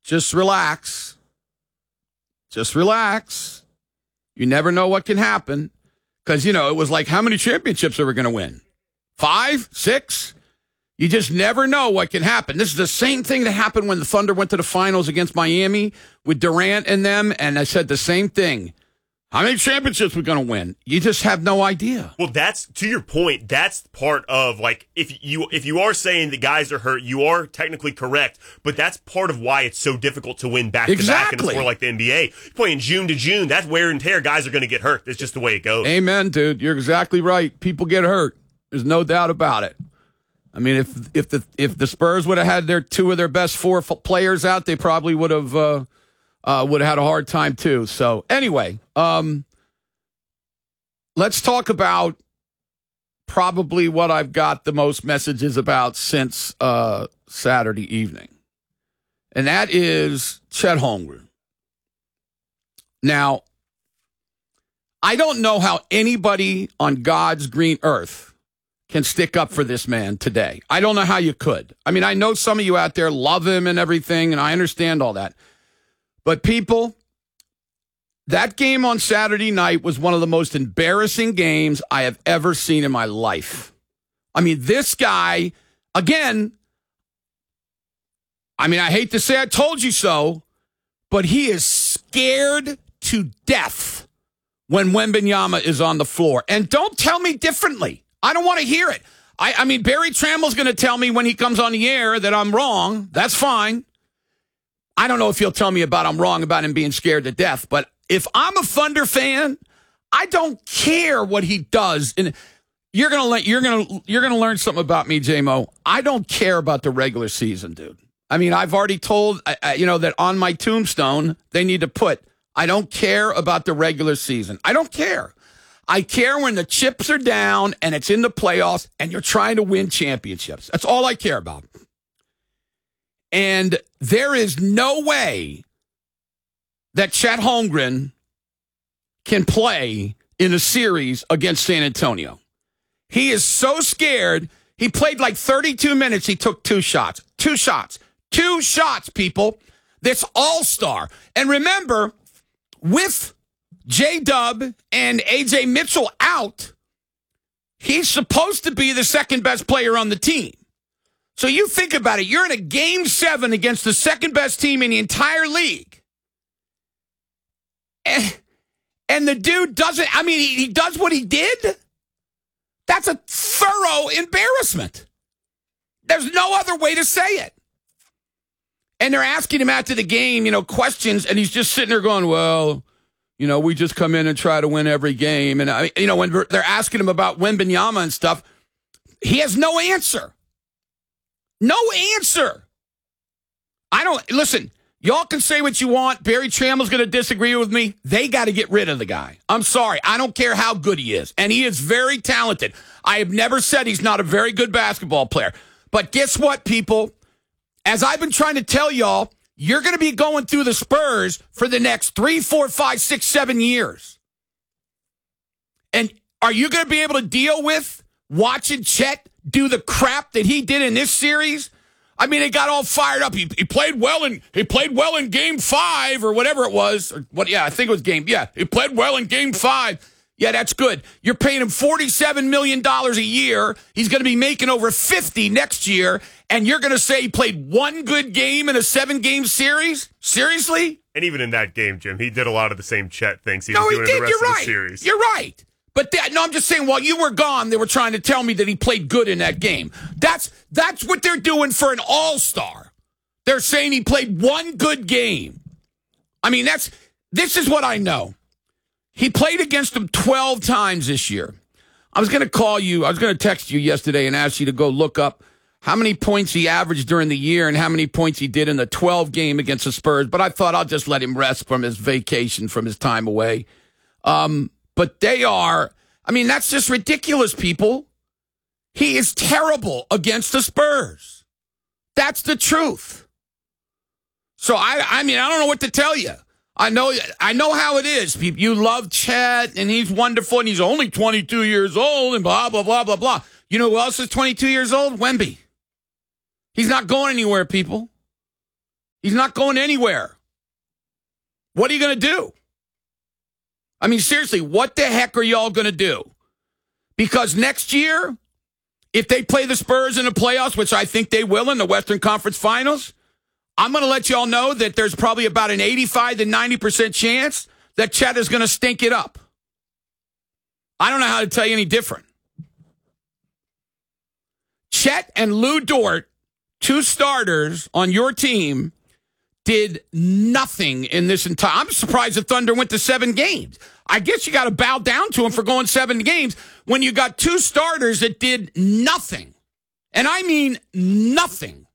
Just relax. Just relax. You never know what can happen. Because, it was like, how many championships are we going to win? 5? 6? You just never know what can happen. This is the same thing that happened when the Thunder went to the finals against Miami with Durant and them, and I said the same thing. How many championships are we going to win? You just have no idea. Well, that's, to your point, that's part of, like, if you are saying that guys are hurt, you are technically correct, but that's part of why it's so difficult to win back-to-back in a sport like the NBA. You're playing June to June, that's wear and tear. Guys are going to get hurt. That's just the way it goes. Amen, dude. You're exactly right. People get hurt. There's no doubt about it. I mean, if the Spurs would have had two of their best 4 players out, they probably would have had a hard time too. So anyway, let's talk about probably what I've got the most messages about since Saturday evening, and that is Chet Holmgren. Now, I don't know how anybody on God's green earth can stick up for this man today. I don't know how you could. I mean, I know some of you out there love him and everything, and I understand all that. But people, that game on Saturday night was one of the most embarrassing games I have ever seen in my life. I mean, this guy, again, I mean, I hate to say I told you so, but he is scared to death when Wembanyama is on the floor. And don't tell me differently. I don't want to hear it. I mean, Barry Trammell's going to tell me when he comes on the air that I'm wrong. That's fine. I don't know if he'll tell me I'm wrong about him being scared to death. But if I'm a Thunder fan, I don't care what he does. And you're gonna learn something about me, J-Mo. I don't care about the regular season, dude. I mean, I've already told that on my tombstone they need to put, I don't care about the regular season. I don't care. I care when the chips are down and it's in the playoffs and you're trying to win championships. That's all I care about. And there is no way that Chet Holmgren can play in a series against San Antonio. He is so scared. He played like 32 minutes. He took 2 shots. 2 shots. 2 shots, people. This all-star. And remember, with J-Dub and A.J. Mitchell out, he's supposed to be the second best player on the team. So you think about it. You're in a Game 7 against the second best team in the entire league. And the dude doesn't, I mean, he does what he did? That's a thorough embarrassment. There's no other way to say it. And they're asking him after the game, questions, and he's just sitting there going, well, we just come in and try to win every game. And, when they're asking him about Wembanyama and stuff, he has no answer. No answer. Listen, y'all can say what you want. Barry Trammell's going to disagree with me. They got to get rid of the guy. I'm sorry. I don't care how good he is. And he is very talented. I have never said he's not a very good basketball player. But guess what, people? As I've been trying to tell y'all, you're going to be going through the Spurs for the next 3, 4, 5, 6, 7 years. And are you going to be able to deal with watching Chet do the crap that he did in this series? I mean, they got all fired up. He played well in Game 5 or whatever it was. I think it was he played well in Game 5. Yeah, that's good. You're paying him $47 million a year. He's going to be making over $50 next year. And you're going to say he played one good game in a 7-game series? Seriously? And even in that game, Jim, he did a lot of the same Chet things he was doing in the rest of the series. You're right. But I'm just saying, while you were gone, they were trying to tell me that he played good in that game. That's what they're doing for an all-star. They're saying he played one good game. I mean, this is what I know. He played against them 12 times this year. I was going to text you yesterday and ask you to go look up how many points he averaged during the year and how many points he did in the 12 game against the Spurs. But I thought I'll just let him rest from his vacation, from his time away. But that's just ridiculous, people. He is terrible against the Spurs. That's the truth. So I don't know what to tell you. I know how it is. You love Chet, and he's wonderful, and he's only 22 years old, and blah, blah, blah, blah, blah. You know who else is 22 years old? Wemby. He's not going anywhere, people. He's not going anywhere. What are you going to do? I mean, seriously, what the heck are y'all going to do? Because next year, if they play the Spurs in the playoffs, which I think they will in the Western Conference Finals, I'm going to let y'all know that there's probably about an 85 to 90% chance that Chet is going to stink it up. I don't know how to tell you any different. Chet and Lou Dort, two starters on your team, did nothing in this entire... I'm surprised the Thunder went to 7 games. I guess you got to bow down to them for going 7 games when you got two starters that did nothing. And I mean nothing.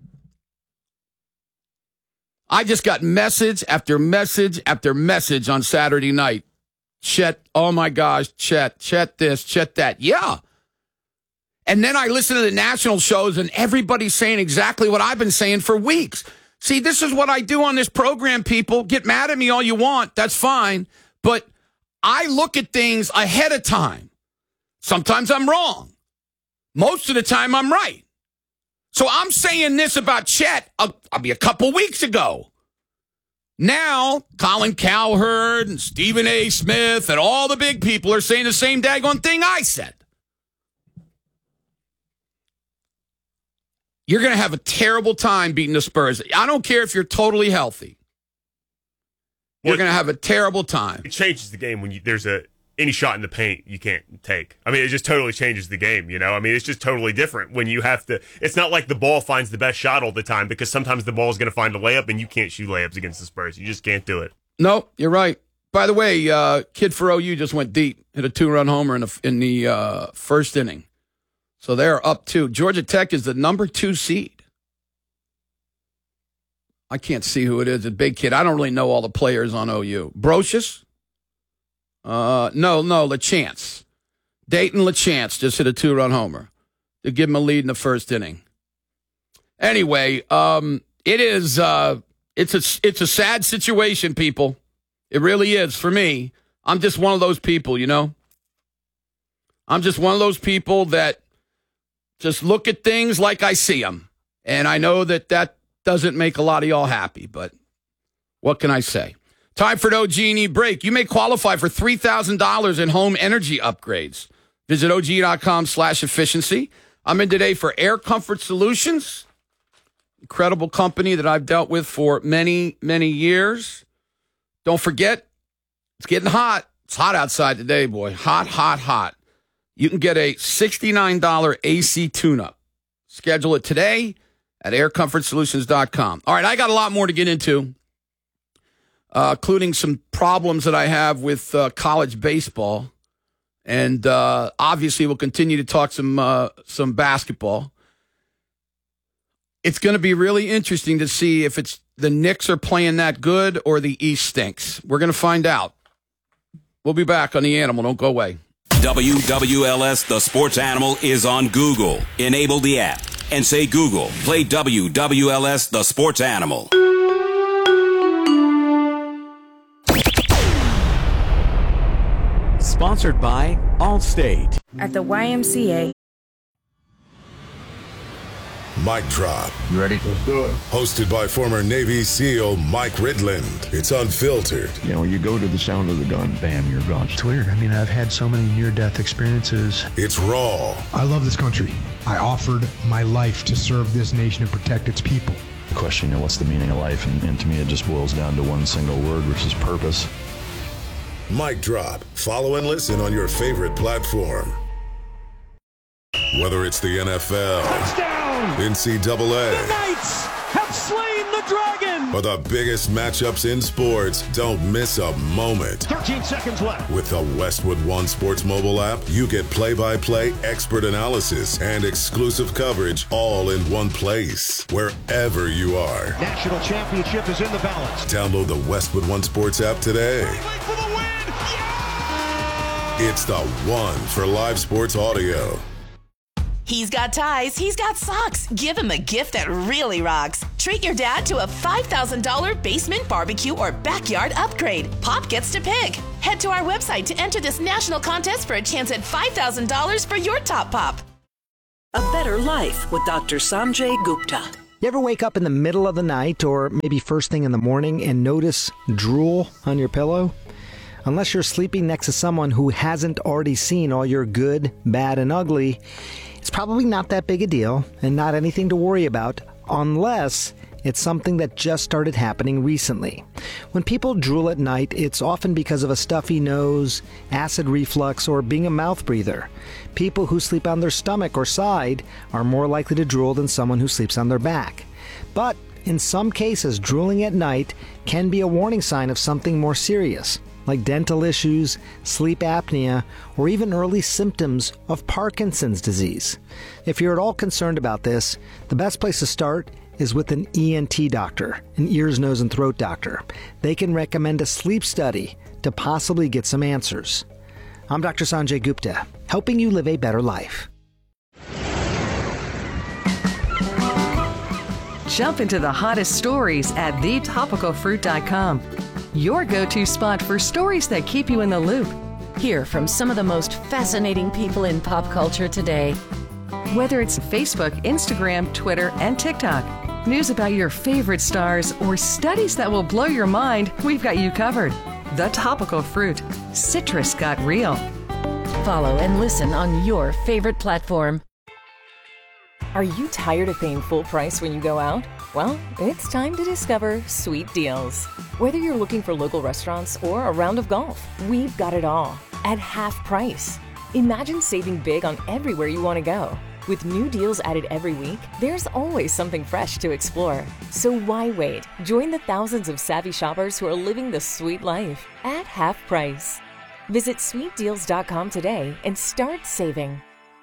I just got message after message after message on Saturday night. Chet, oh my gosh, Chet this, Chet that. Yeah. And then I listen to the national shows and everybody's saying exactly what I've been saying for weeks. See, this is what I do on this program, people. Get mad at me all you want. That's fine. But I look at things ahead of time. Sometimes I'm wrong. Most of the time I'm right. So I'm saying this about Chet a couple weeks ago. Now, Colin Cowherd and Stephen A. Smith and all the big people are saying the same daggone thing I said. You're going to have a terrible time beating the Spurs. I don't care if you're totally healthy. You're going to have a terrible time. It changes the game when there's any shot in the paint you can't take. I mean, it just totally changes the game, you know? I mean, it's just totally different when you have to... It's not like the ball finds the best shot all the time because sometimes the ball is going to find a layup and you can't shoot layups against the Spurs. You just can't do it. No, you're right. By the way, kid for OU just went deep, hit a 2-run homer in the first inning. So they're up 2. Georgia Tech is the number 2 seed. I can't see who it is. A big kid. I don't really know all the players on OU. Brocious? No, LaChance. Dayton LaChance just hit a 2-run homer to give him a lead in the first inning. Anyway, it's a sad situation, people. It really is for me. I'm just one of those people, you know? I'm just one of those people that just look at things like I see them. And I know that doesn't make a lot of y'all happy, but what can I say? Time for an OG&E break. You may qualify for $3,000 in home energy upgrades. Visit OG.com/efficiency. I'm in today for Air Comfort Solutions, incredible company that I've dealt with for many, many years. Don't forget, it's getting hot. It's hot outside today, boy. Hot, hot, hot. You can get a $69 AC tune-up. Schedule it today at aircomfortsolutions.com. All right, I got a lot more to get into, including some problems that I have with college baseball. And obviously we'll continue to talk some basketball. It's going to be really interesting to see if it's the Knicks are playing that good or the East stinks. We're going to find out. We'll be back on The Animal. Don't go away. WWLS The Sports Animal is on Google. Enable the app and say, Google, play WWLS The Sports Animal. Sponsored by Allstate. At the YMCA. Mic Drop. You ready? Let's do it. Hosted by former Navy SEAL Mike Ridland. It's unfiltered. You know, you go to the sound of the gun, bam, you're gone. It's weird. I mean, I've had so many near-death experiences. It's raw. I love this country. I offered my life to serve this nation and protect its people. The question, you know, what's the meaning of life? And to me, it just boils down to one single word, which is purpose. Mic Drop. Follow and listen on your favorite platform. Whether it's the NFL, touchdown! NCAA, the Knights have slain the dragon, or the biggest matchups in sports, don't miss a moment. 13 seconds left. With the Westwood One Sports mobile app, you get play-by-play, expert analysis, and exclusive coverage all in one place, wherever you are. National championship is in the balance. Download the Westwood One Sports app today. For the win! Yeah! It's the one for live sports audio. He's got ties, he's got socks. Give him a gift that really rocks. Treat your dad to a $5,000 basement barbecue or backyard upgrade. Pop gets to pick. Head to our website to enter this national contest for a chance at $5,000 for your top pop. A better life with Dr. Sanjay Gupta. You ever wake up in the middle of the night or maybe first thing in the morning and notice drool on your pillow? Unless you're sleeping next to someone who hasn't already seen all your good, bad, and ugly, it's probably not that big a deal and not anything to worry about unless it's something that just started happening recently. When people drool at night, it's often because of a stuffy nose, acid reflux, or being a mouth breather. People who sleep on their stomach or side are more likely to drool than someone who sleeps on their back. But in some cases, drooling at night can be a warning sign of something more serious, like dental issues, sleep apnea, or even early symptoms of Parkinson's disease. If you're at all concerned about this, the best place to start is with an ENT doctor, an ears, nose, and throat doctor. They can recommend a sleep study to possibly get some answers. I'm Dr. Sanjay Gupta, helping you live a better life. Jump into the hottest stories at thetopicalfruit.com. Your go-to spot for stories that keep you in the loop. Hear from some of the most fascinating people in pop culture today. Whether it's Facebook, Instagram, Twitter, and TikTok, news about your favorite stars, or studies that will blow your mind, we've got you covered. The Topical Fruit. Citrus got real. Follow and listen on your favorite platform. Are you tired of paying full price when you go out? Well, it's time to discover Sweet Deals. Whether you're looking for local restaurants or a round of golf, we've got it all at half price. Imagine saving big on everywhere you want to go. With new deals added every week, there's always something fresh to explore. So why wait? Join the thousands of savvy shoppers who are living the sweet life at half price. Visit sweetdeals.com today and start saving.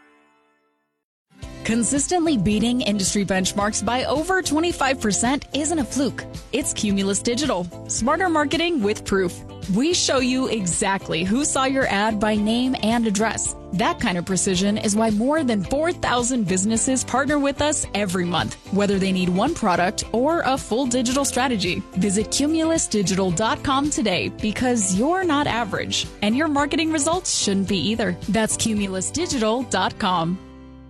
Consistently beating industry benchmarks by over 25% isn't a fluke. It's Cumulus Digital. Smarter marketing with proof. We show you exactly who saw your ad by name and address. That kind of precision is why more than 4,000 businesses partner with us every month, whether they need one product or a full digital strategy. Visit cumulusdigital.com today because you're not average, and your marketing results shouldn't be either. That's cumulusdigital.com.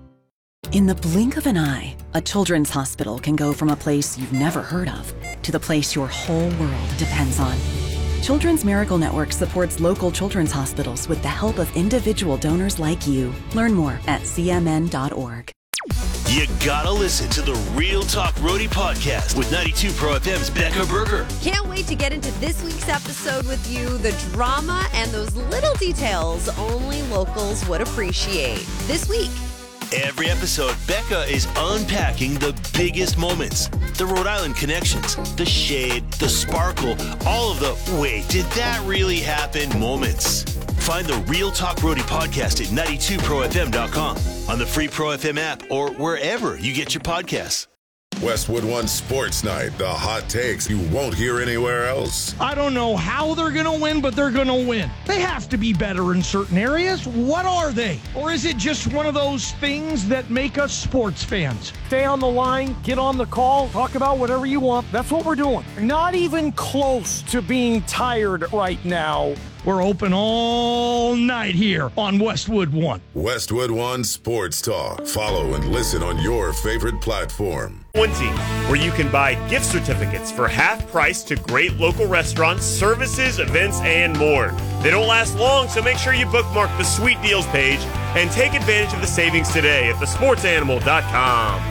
In the blink of an eye, a children's hospital can go from a place you've never heard of to the place your whole world depends on. Children's Miracle Network supports local children's hospitals with the help of individual donors like you. Learn more at cmn.org. You gotta listen to the Real Talk Roadie podcast with 92 Pro FM's Becca Berger. Can't wait to get into this week's episode with you. The drama and those little details only locals would appreciate. This week, every episode, Becca is unpacking the biggest moments, the Rhode Island connections, the shade, the sparkle, all of the wait, did that really happen moments. Find the Real Talk Roadie podcast at 92profm.com, on the free Pro FM app, or wherever you get your podcasts. Westwood One Sports Night, the hot takes you won't hear anywhere else. I don't know how they're going to win, but they're going to win. They have to be better in certain areas. What are they? Or is it just one of those things that make us sports fans? Stay on the line, get on the call, talk about whatever you want. That's what we're doing. Not even close to being tired right now. We're open all night here on Westwood One. Westwood One Sports Talk. Follow and listen on your favorite platform. 20, where you can buy gift certificates for half price to great local restaurants, services, events, and more. They don't last long, so make sure you bookmark the Sweet Deals page and take advantage of the savings today at thesportsanimal.com.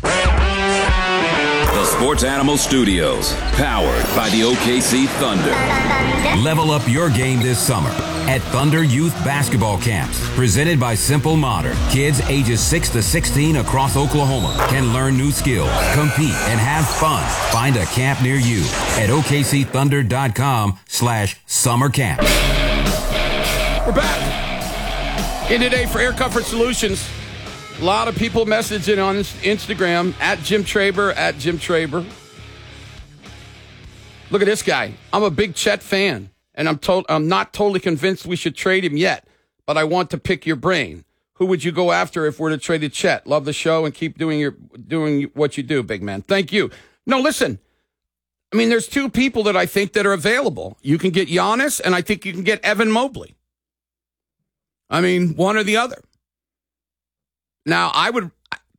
The Sports Animal Studios, powered by the OKC Thunder. Level up your game this summer at Thunder Youth Basketball Camps, presented by Simple Modern. Kids ages 6 to 16 across Oklahoma can learn new skills, compete, and have fun. Find a camp near you at OKCThunder.com/summer camp. We're back. In today for Air Comfort Solutions. A lot of people messaging on Instagram at Jim Traber. Look at this guy. I'm a big Chet fan, and I'm not totally convinced we should trade him yet, but I want to pick your brain. Who would you go after if we're to trade Chet? Love the show and keep doing what you do, big man. Thank you. No, listen. I mean, there's two people that I think that are available. You can get Giannis, and I think you can get Evan Mobley. I mean, one or the other. Now,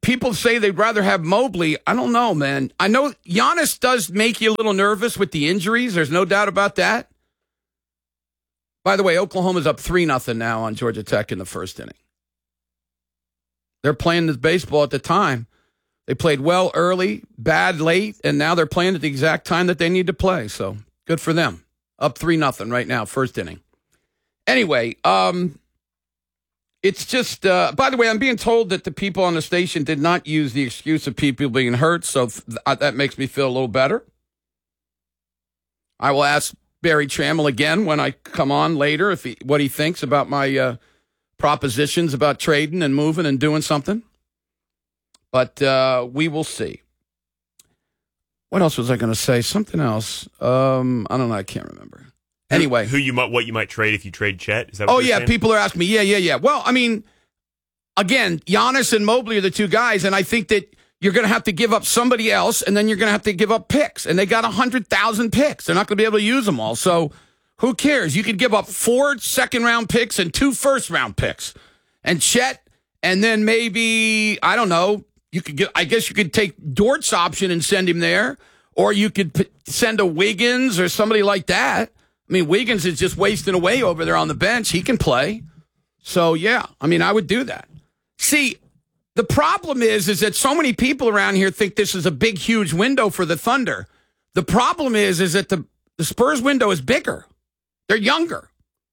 people say they'd rather have Mobley. I don't know, man. I know Giannis does make you a little nervous with the injuries. There's no doubt about that. By the way, Oklahoma's up 3-0 now on Georgia Tech in the first inning. They're playing this baseball at the time. They played well early, bad late, and now they're playing at the exact time that they need to play. So good for them. Up 3-0 right now, first inning. Anyway, it's just, by the way, I'm being told that the people on the station did not use the excuse of people being hurt, so that makes me feel a little better. I will ask Barry Trammell again when I come on later what he thinks about my propositions about trading and moving and doing something. But we will see. What else was I going to say? Something else. I don't know. I can't remember. Anyway. What you might trade if you trade Chet? Is that what you're saying? People are asking me. Yeah. Well, I mean, again, Giannis and Mobley are the two guys, and I think that you're going to have to give up somebody else, and then you're going to have to give up picks. And they got 100,000 picks. They're not going to be able to use them all. So who cares? You could give up 4 second-round picks and 2 first-round picks. And Chet, and then maybe, I don't know, I guess you could take Dort's option and send him there, or you could send a Wiggins or somebody like that. I mean, Wiggins is just wasting away over there on the bench. He can play. So, yeah, I mean, I would do that. See, the problem is that so many people around here think this is a big, huge window for the Thunder. The problem is that the Spurs window is bigger. They're younger.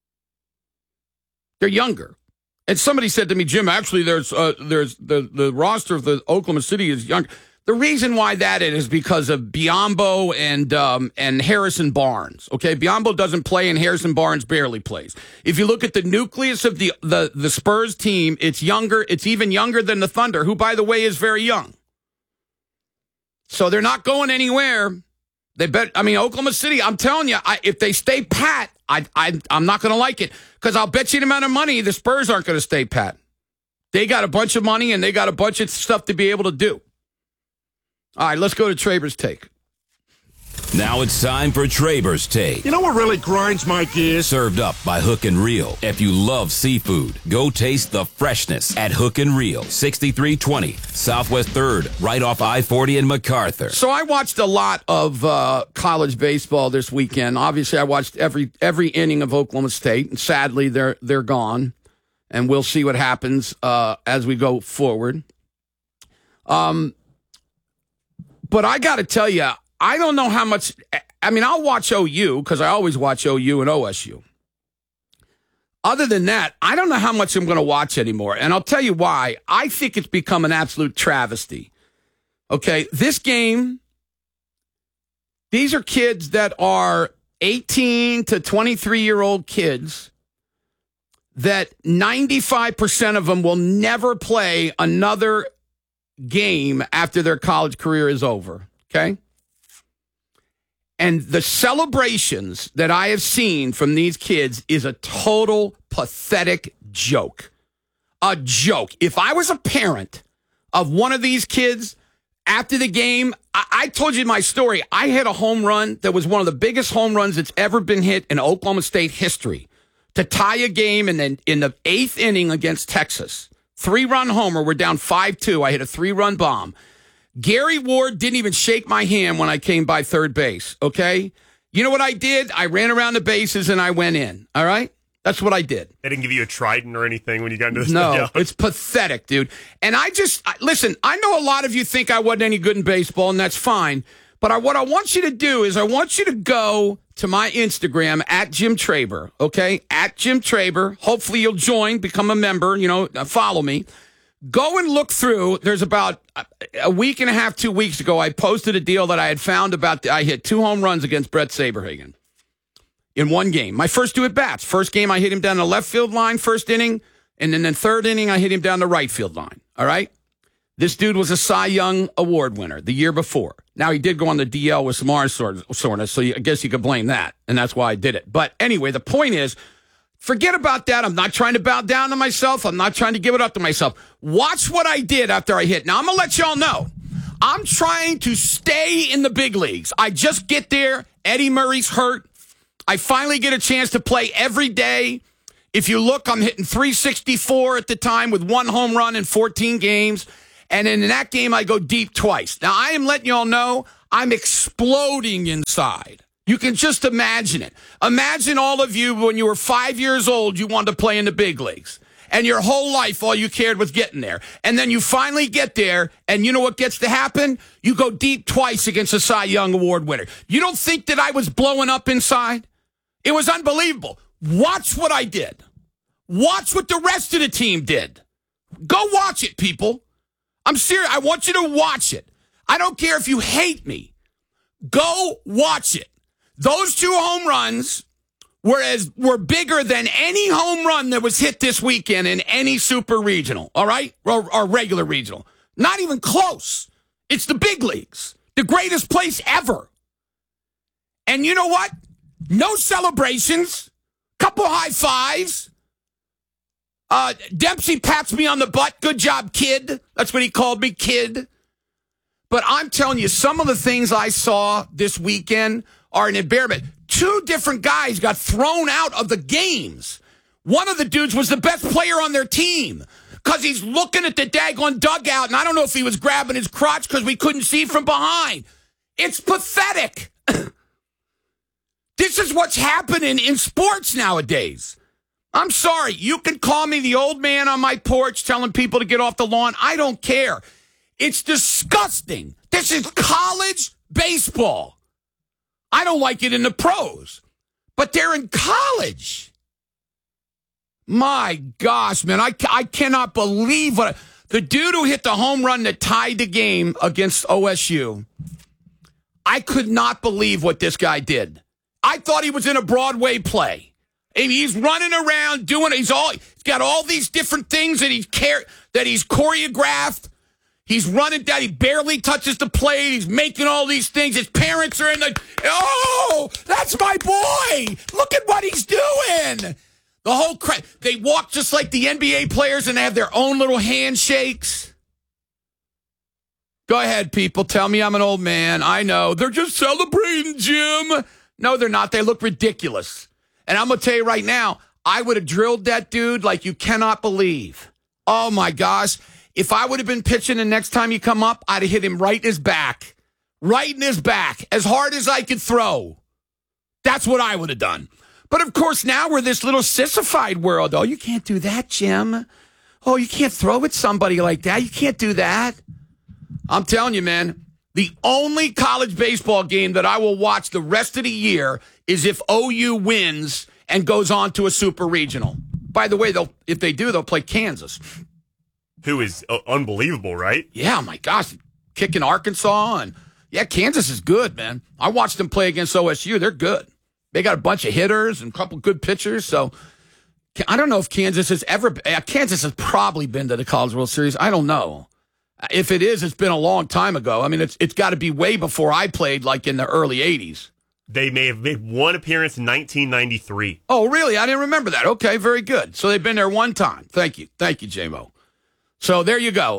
And somebody said to me, Jim, actually, there's the roster of the Oklahoma City is young. The reason why that is because of Biyombo and Harrison Barnes. Okay, Biyombo doesn't play and Harrison Barnes barely plays. If you look at the nucleus of the Spurs team, it's younger. It's even younger than the Thunder, who, by the way, is very young. So they're not going anywhere. Oklahoma City, I'm telling you, if they stay pat, I'm not going to like it, because I'll bet you the amount of money the Spurs aren't going to stay pat. They got a bunch of money and they got a bunch of stuff to be able to do. All right, let's go to Traber's Take. Now it's time for Traber's Take. You know what really grinds my gears? Served up by Hook and Reel. If you love seafood, go taste the freshness at Hook and Reel, 6320 Southwest 3rd, right off I-40 in MacArthur. So I watched a lot of college baseball this weekend. Obviously, I watched every inning of Oklahoma State, and sadly, they're gone, and we'll see what happens as we go forward. But I got to tell you, I don't know how much. I mean, I'll watch OU because I always watch OU and OSU. Other than that, I don't know how much I'm going to watch anymore. And I'll tell you why. I think it's become an absolute travesty. Okay, this game, these are kids that are 18 to 23-year-old kids that 95% of them will never play another game after their college career is over. Okay? And the celebrations that I have seen from these kids is a total pathetic joke. A joke. If I was a parent of one of these kids after the game, I told you my story. I hit a home run that was one of the biggest home runs that's ever been hit in Oklahoma State history to tie a game, and then in the 8th inning against Texas. 3-run homer. We're down 5-2. I hit a 3-run bomb. Gary Ward didn't even shake my hand when I came by third base, okay? You know what I did? I ran around the bases and I went in, all right? That's what I did. They didn't give you a trident or anything when you got into the No, it's pathetic, dude. And listen, I know a lot of you think I wasn't any good in baseball, and that's fine. But what I want you to do is I want you to go to my Instagram, at Jim Traber, okay? At Jim Traber. Hopefully you'll join, become a member, follow me. Go and look through. There's about a week and a half, 2 weeks ago, I posted a deal that I had found I hit 2 home runs against Brett Saberhagen in one game. My first 2 at-bats. First game, I hit him down the left field line, first inning, and then the third inning, I hit him down the right field line, all right? This dude was a Cy Young Award winner the year before. Now, he did go on the DL with some arm soreness, so I guess you could blame that, and that's why I did it. But anyway, the point is, forget about that. I'm not trying to bow down to myself. I'm not trying to give it up to myself. Watch what I did after I hit. Now, I'm going to let y'all know. I'm trying to stay in the big leagues. I just get there. Eddie Murray's hurt. I finally get a chance to play every day. If you look, I'm hitting 364 at the time with 1 home run in 14 games. And in that game, I go deep twice. Now, I am letting y'all know I'm exploding inside. You can just imagine it. Imagine all of you when you were 5 years old, you wanted to play in the big leagues. And your whole life, all you cared was getting there. And then you finally get there, and you know what gets to happen? You go deep twice against a Cy Young Award winner. You don't think that I was blowing up inside? It was unbelievable. Watch what I did. Watch what the rest of the team did. Go watch it, people. I'm serious. I want you to watch it. I don't care if you hate me. Go watch it. Those 2 home runs were bigger than any home run that was hit this weekend in any super regional, all right? Or regular regional. Not even close. It's the big leagues. The greatest place ever. And you know what? No celebrations. Couple high fives. Dempsey pats me on the butt. Good job, kid. That's what he called me, kid. But I'm telling you, some of the things I saw this weekend are an embarrassment. 2 different guys got thrown out of the games. One of the dudes was the best player on their team because he's looking at the daggone dugout, and I don't know if he was grabbing his crotch because we couldn't see from behind. It's pathetic. This is what's happening in sports nowadays. I'm sorry. You can call me the old man on my porch telling people to get off the lawn. I don't care. It's disgusting. This is college baseball. I don't like it in the pros, but they're in college. My gosh, man, I cannot believe the dude who hit the home run that tied the game against OSU. I could not believe what this guy did. I thought he was in a Broadway play. And he's running around doing. He's got all these different things that he's choreographed. He's running down. He barely touches the plate. He's making all these things. His parents are in the. Oh, that's my boy. Look at what he's doing. The whole crowd. They walk just like the NBA players and they have their own little handshakes. Go ahead, people. Tell me I'm an old man. I know. They're just celebrating, Jim. No, they're not. They look ridiculous. And I'm going to tell you right now, I would have drilled that dude like you cannot believe. Oh, my gosh. If I would have been pitching the next time you come up, I'd have hit him right in his back. Right in his back. As hard as I could throw. That's what I would have done. But, of course, now we're this little sissified world. Oh, you can't do that, Jim. Oh, you can't throw at somebody like that. You can't do that. I'm telling you, man, the only college baseball game that I will watch the rest of the year is if OU wins and goes on to a super regional. By the way, if they do, they'll play Kansas. Who is unbelievable, right? Yeah, my gosh. Kicking Arkansas. And yeah, Kansas is good, man. I watched them play against OSU. They're good. They got a bunch of hitters and a couple good pitchers. So I don't know if Kansas has probably been to the College World Series. I don't know. If it is, it's been a long time ago. I mean, it's got to be way before I played, like in the early 80s. They may have made one appearance in 1993. Oh, really? I didn't remember that. Okay, very good. So they've been there one time. Thank you. Thank you, J-Mo. So there you go.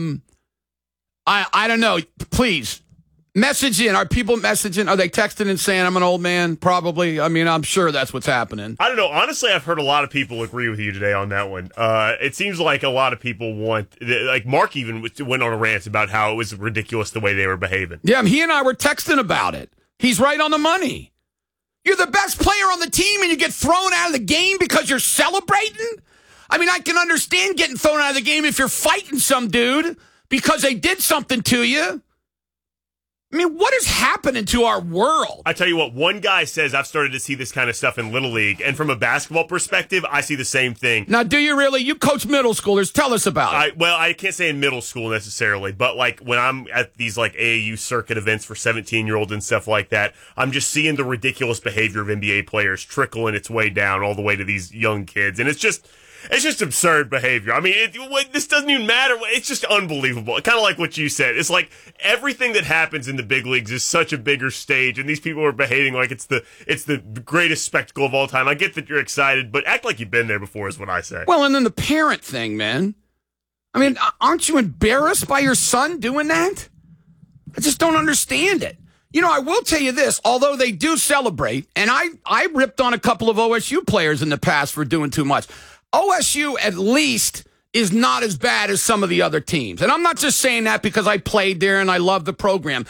I don't know. Please, message in. Are people messaging? Are they texting and saying I'm an old man? Probably. I mean, I'm sure that's what's happening. I don't know. Honestly, I've heard a lot of people agree with you today on that one. It seems like a lot of people like Mark even went on a rant about how it was ridiculous the way they were behaving. Yeah, he and I were texting about it. He's right on the money. You're the best player on the team and you get thrown out of the game because you're celebrating? I mean, I can understand getting thrown out of the game if you're fighting some dude because they did something to you. I mean, what is happening to our world? I tell you what, one guy says I've started to see this kind of stuff in Little League, and from a basketball perspective, I see the same thing. Now, do you really? You coach middle schoolers. Tell us about it. Well, I can't say in middle school necessarily, but like when I'm at these like AAU circuit events for 17-year-olds and stuff like that, I'm just seeing the ridiculous behavior of NBA players trickling its way down all the way to these young kids, and it's just absurd behavior. I mean, this doesn't even matter. It's just unbelievable. Kind of like what you said. It's like everything that happens in the big leagues is such a bigger stage, and these people are behaving like it's the greatest spectacle of all time. I get that you're excited, but act like you've been there before is what I say. Well, and then the parent thing, man. I mean, aren't you embarrassed by your son doing that? I just don't understand it. You know, I will tell you this, although they do celebrate, and I ripped on a couple of OSU players in the past for doing too much. OSU at least is not as bad as some of the other teams. And I'm not just saying that because I played there and I love the program.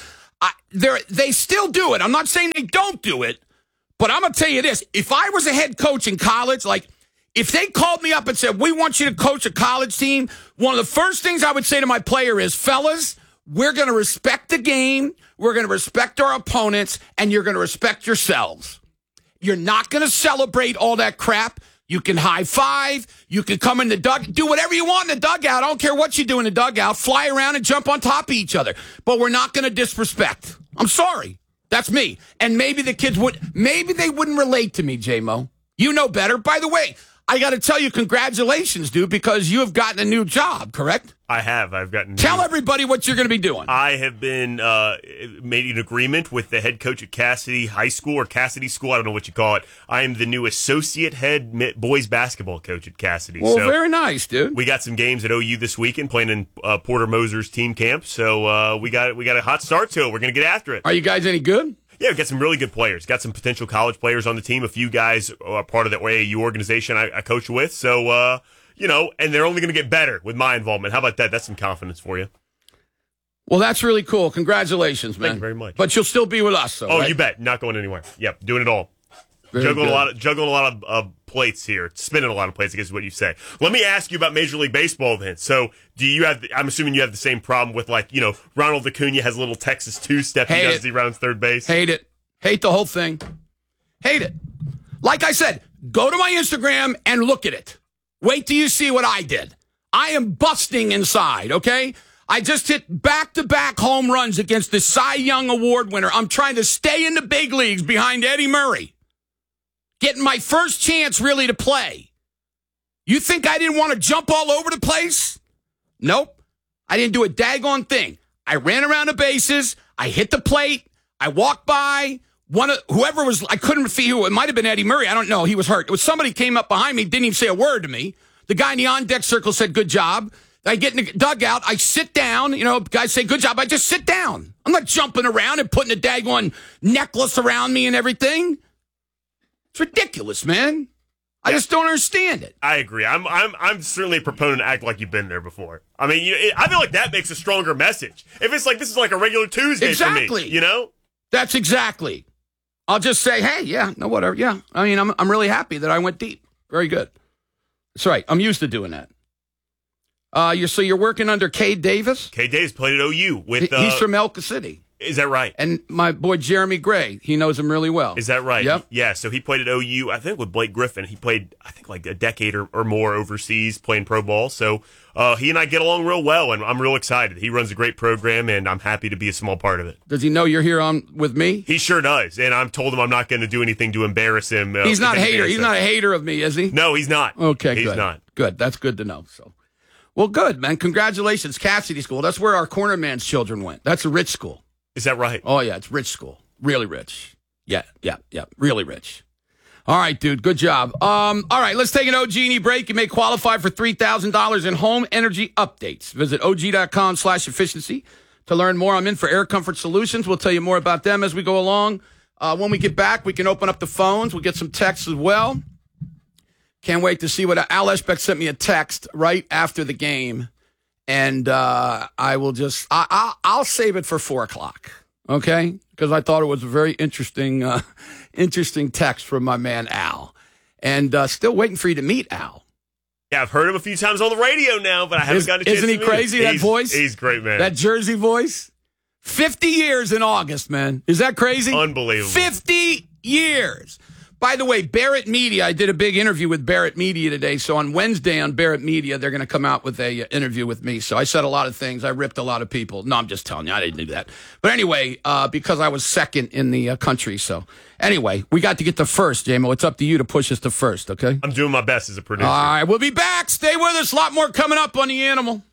They still do it. I'm not saying they don't do it, but I'm going to tell you this. If I was a head coach in college, like if they called me up and said, we want you to coach a college team, one of the first things I would say to my player is, fellas, we're going to respect the game, we're going to respect our opponents, and you're going to respect yourselves. You're not going to celebrate all that crap. You can high five. You can come in the dugout. Do whatever you want in the dugout. I don't care what you do in the dugout. Fly around and jump on top of each other. But we're not going to disrespect. I'm sorry. That's me. And maybe the kids maybe they wouldn't relate to me, J-Mo. You know better. By the way, I got to tell you, congratulations, dude, because you have gotten a new job, correct? I have. I've gotten. Tell everybody what you're going to be doing. I have been made an agreement with the head coach at Cassidy High School or Cassidy School. I don't know what you call it. I am the new associate head boys basketball coach at Cassidy. Well, so very nice, dude. We got some games at OU this weekend, playing in Porter Moser's team camp. So we got a hot start to it. We're going to get after it. Are you guys any good? Yeah, we've got some really good players. Got some potential college players on the team. A few guys are part of the AAU organization I coach with. So, and they're only going to get better with my involvement. How about that? That's some confidence for you. Well, that's really cool. Congratulations, man. Thank you very much. But you'll still be with us, though, right? You bet. Not going anywhere. Yep, doing it all. Juggling a lot of plates here, spinning a lot of plates, I guess is what you say. Let me ask you about Major League Baseball events. So, I'm assuming you have the same problem with, Ronald Acuna has a little Texas two-step he does as he rounds third base. Hate it. Hate the whole thing. Hate it. Like I said, go to my Instagram and look at it. Wait till you see what I did. I am busting inside, okay? I just hit back-to-back home runs against the Cy Young Award winner. I'm trying to stay in the big leagues behind Eddie Murray. Getting my first chance really to play. You think I didn't want to jump all over the place? Nope. I didn't do a daggone thing. I ran around the bases. I hit the plate. I walked by. Whoever was, I couldn't see who. It might have been Eddie Murray. I don't know. He was hurt. It was somebody came up behind me, didn't even say a word to me. The guy in the on-deck circle said, good job. I get in the dugout. I sit down. Guys say, good job. I just sit down. I'm not jumping around and putting a daggone necklace around me and everything. It's ridiculous, man. I just don't understand it. I agree. I'm certainly a proponent to act like you've been there before. I mean, I feel like that makes a stronger message. If it's like this is like a regular Tuesday for me, That's exactly. I'll just say, hey, yeah, no, whatever. Yeah, I mean, I'm really happy that I went deep. Very good. That's right. I'm used to doing that. You're working under Cade Davis. Cade Davis played at OU with. He's from Elko City. Is that right? And my boy Jeremy Gray, he knows him really well. Is that right? Yep. Yeah, so he played at OU, I think with Blake Griffin. He played, I think, like a decade or more overseas playing pro ball. So he and I get along real well, and I'm real excited. He runs a great program, and I'm happy to be a small part of it. Does he know you're here on with me? He sure does, and I've told him I'm not going to do anything to embarrass him. He's not a hater. He's not a hater of me, is he? No, he's not. Okay, he's good. Not. Good. That's good to know. So, well, good, man. Congratulations, Cassidy School. That's where our cornerman's children went. That's a rich school. Is that right? Oh, yeah, it's rich school. Really rich. Yeah, really rich. All right, dude, good job. All right, let's take an OG&E break. You may qualify for $3,000 in home energy updates. Visit OG.com/efficiency to learn more. I'm in for Air Comfort Solutions. We'll tell you more about them as we go along. When we get back, we can open up the phones. We'll get some texts as well. Can't wait to see what Al Eshbeck sent me a text right after the game. And I will just I'll save it for 4:00, okay? Because I thought it was a very interesting text from my man Al, and still waiting for you to meet Al. Yeah, I've heard him a few times on the radio now, but I haven't gotten a chance to meet him. Isn't he crazy? That voice? He's great, man. That Jersey voice. 50 years in August, man. Is that crazy? Unbelievable. 50 years. By the way, Barrett Media, I did a big interview with Barrett Media today. So on Wednesday on Barrett Media, they're going to come out with a interview with me. So I said a lot of things. I ripped a lot of people. No, I'm just telling you, I didn't do that. But anyway, because I was second in the country. So anyway, we got to get to first, J-Mo. It's up to you to push us to first, okay? I'm doing my best as a producer. All right, we'll be back. Stay with us. A lot more coming up on The Animal.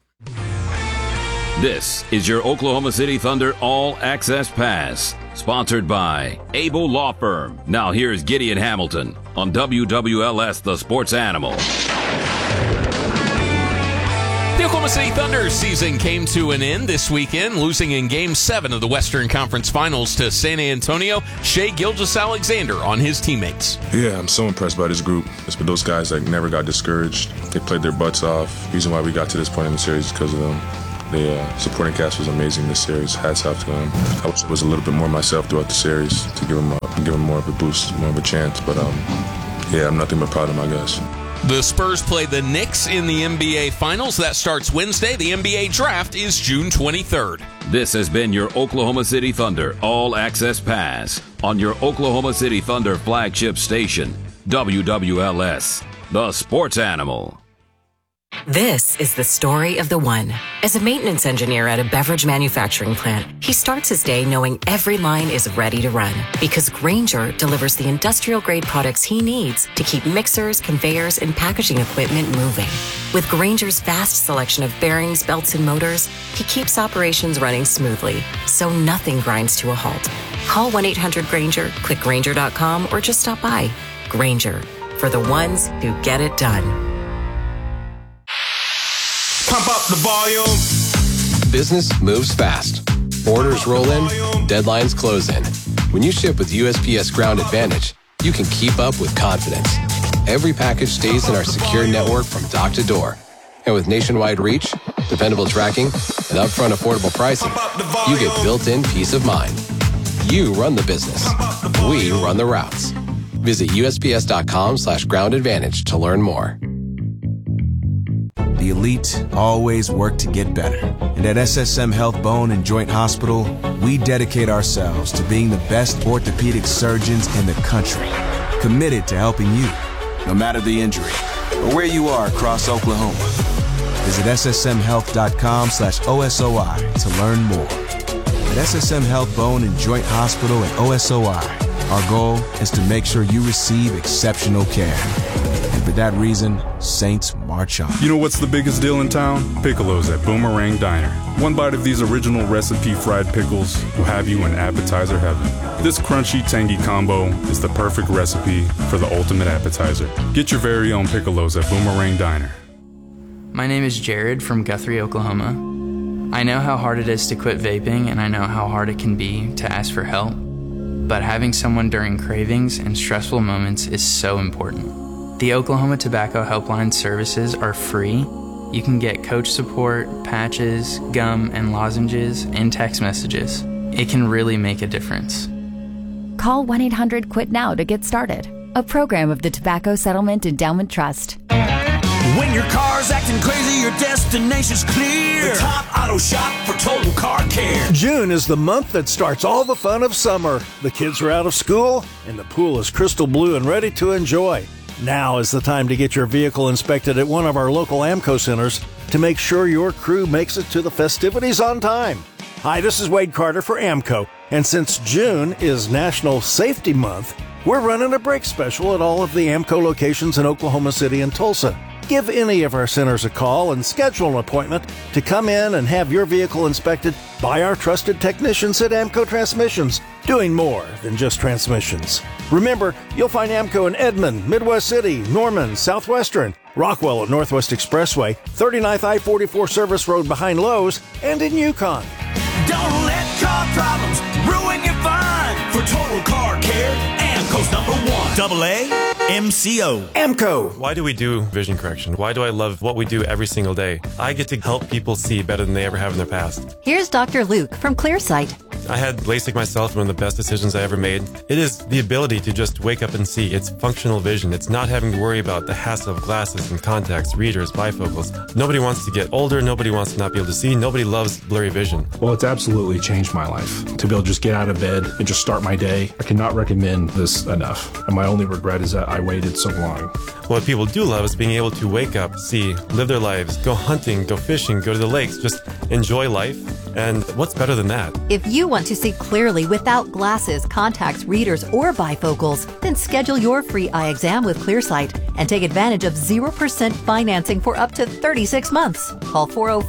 This is your Oklahoma City Thunder All Access Pass, sponsored by Abel Law Firm. Now here's Gideon Hamilton on WWLS, the Sports Animal. The Oklahoma City Thunder season came to an end this weekend, losing in Game 7 of the Western Conference Finals to San Antonio. Shai Gilgeous-Alexander on his teammates. Yeah, I'm so impressed by this group. It's been those guys that never got discouraged. They played their butts off. The reason why we got to this point in the series is because of them. The supporting cast was amazing this series. Hats off to them. I wish I was a little bit more myself throughout the series to give them more of a boost, more of a chance. But yeah, I'm nothing but proud of them, I guess. The Spurs play the Knicks in the NBA Finals. That starts Wednesday. The NBA Draft is June 23rd. This has been your Oklahoma City Thunder All Access Pass on your Oklahoma City Thunder flagship station, WWLS, the sports animal. This is the story of the one. As a maintenance engineer at a beverage manufacturing plant, he starts his day knowing every line is ready to run because Grainger delivers the industrial-grade products he needs to keep mixers, conveyors, and packaging equipment moving. With Grainger's vast selection of bearings, belts, and motors, he keeps operations running smoothly, so nothing grinds to a halt. Call 1-800-GRAINGER, click Grainger.com, or just stop by. Grainger, for the ones who get it done. Pump up the volume. Business moves fast. Orders roll in, deadlines close in. When you ship with USPS Ground Advantage, you can keep up with confidence. Every package stays in our secure network from dock to door. And with nationwide reach, dependable tracking, and upfront affordable pricing, you get built-in peace of mind. You run the business. We run the routes. Visit USPS.com/Ground Advantage to learn more. The elite always work to get better. And at SSM Health Bone and Joint Hospital, we dedicate ourselves to being the best orthopedic surgeons in the country. Committed to helping you, no matter the injury, or where you are across Oklahoma. Visit ssmhealth.com/OSOI to learn more. At SSM Health Bone and Joint Hospital and OSOI, our goal is to make sure you receive exceptional care. And for that reason, Saints march on. You know what's the biggest deal in town? Piccolos at Boomerang Diner. One bite of these original recipe fried pickles will have you in appetizer heaven. This crunchy, tangy combo is the perfect recipe for the ultimate appetizer. Get your very own Piccolos at Boomerang Diner. My name is Jared from Guthrie, Oklahoma. I know how hard it is to quit vaping, and I know how hard it can be to ask for help. But having someone during cravings and stressful moments is so important. The Oklahoma Tobacco Helpline services are free. You can get coach support, patches, gum, and lozenges, and text messages. It can really make a difference. Call 1-800-QUIT-NOW to get started. A program of the Tobacco Settlement Endowment Trust. When your car's acting crazy, your destination's clear. The Top Auto Shop for total car care. June is the month that starts all the fun of summer. The kids are out of school, and the pool is crystal blue and ready to enjoy. Now is the time to get your vehicle inspected at one of our local AMCO centers to make sure your crew makes it to the festivities on time. Hi, this is Wade Carter for AMCO, and since June is National Safety Month, we're running a break special at all of the AMCO locations in Oklahoma City and Tulsa. Give any of our centers a call and schedule an appointment to come in and have your vehicle inspected by our trusted technicians at AMCO Transmissions, doing more than just transmissions. Remember, you'll find AMCO in Edmond, Midwest City, Norman, Southwestern, Rockwell at Northwest Expressway, 39th I-44 Service Road behind Lowe's, and in Yukon. Don't let car problems ruin your fun. For total car care, AMCO's #1. AAMCO. AMCO. Why do we do vision correction? Why do I love what we do every single day? I get to help people see better than they ever have in their past. Here's Dr. Luke from ClearSight. I had LASIK myself, one of the best decisions I ever made. It is the ability to just wake up and see. It's functional vision. It's not having to worry about the hassle of glasses and contacts, readers, bifocals. Nobody wants to get older. Nobody wants to not be able to see. Nobody loves blurry vision. Well, it's absolutely changed my life. To be able to just get out of bed and just start my day, I cannot recommend this enough. And my only regret is that I waited so long. What people do love is being able to wake up, see, live their lives, go hunting, go fishing, go to the lakes, just enjoy life. And what's better than that? If you want to see clearly without glasses, contacts, readers, or bifocals, then schedule your free eye exam with ClearSight and take advantage of 0% financing for up to 36 months. Call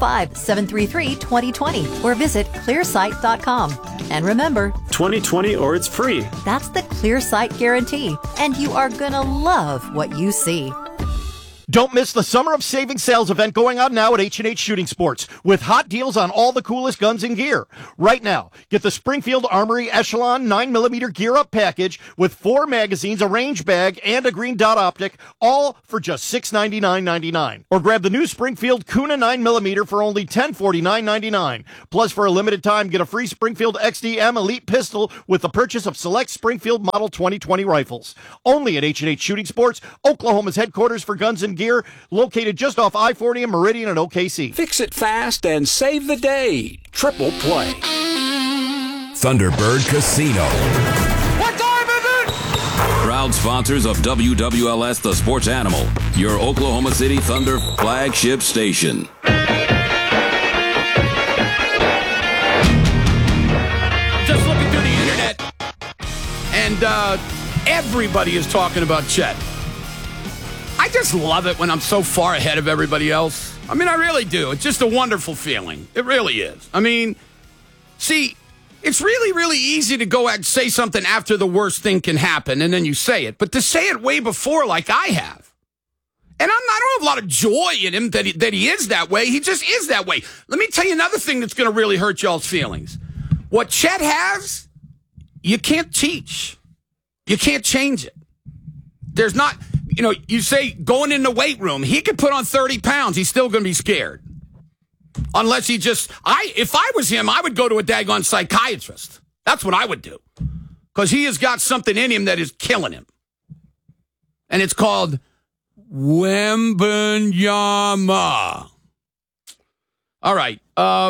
405-733-2020 or visit clearsight.com. And remember, 2020 or it's free. That's the ClearSight guarantee, and you are gonna love what you see. Don't miss the Summer of Savings sales event going on now at H&H Shooting Sports with hot deals on all the coolest guns and gear. Right now, get the Springfield Armory Echelon 9mm Gear Up package with 4 magazines, a range bag, and a green dot optic, all for just $699.99. Or grab the new Springfield Kuna 9mm for only $1049.99. Plus, for a limited time, get a free Springfield XDM Elite pistol with the purchase of select Springfield Model 2020 rifles. Only at H&H Shooting Sports, Oklahoma's headquarters for guns and gear, located just off I-40 and Meridian in OKC. Fix it fast and save the day. Triple Play. Thunderbird Casino. What time is it? Proud sponsors of WWLS The Sports Animal, your Oklahoma City Thunder flagship station. Just looking through the internet, and everybody is talking about Chet. I just love it when I'm so far ahead of everybody else. I mean, I really do. It's just a wonderful feeling. It really is. I mean, see, it's really, really easy to go out and say something after the worst thing can happen, and then you say it. But to say it way before, like I have, and I don't have a lot of joy in him that he is that way. He just is that way. Let me tell you another thing that's going to really hurt y'all's feelings. What Chet has, you can't teach. You can't change it. There's not... You know, you say going in the weight room, he could put on 30 pounds. He's still going to be scared. Unless he just, if I was him, I would go to a daggone psychiatrist. That's what I would do. Because he has got something in him that is killing him. And it's called Wembanyama. All right.